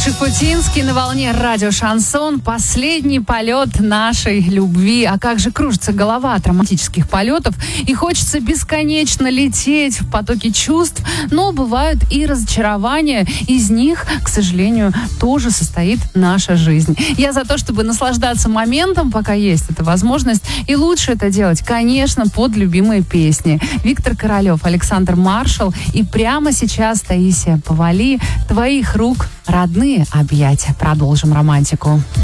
Шуфутинский на волне радио «Шансон». Последний полет нашей любви. А как же кружится голова от романтических полетов. И хочется бесконечно лететь в потоке чувств. Но бывают и разочарования. Из них, к сожалению, тоже состоит наша жизнь. Я за то, чтобы наслаждаться моментом, пока есть эта возможность. И лучше это делать, конечно, под любимые песни. Виктор Королев, Александр Маршал. И прямо сейчас Таисия Повалий. Твоих рук родные объятия. Продолжим романтику.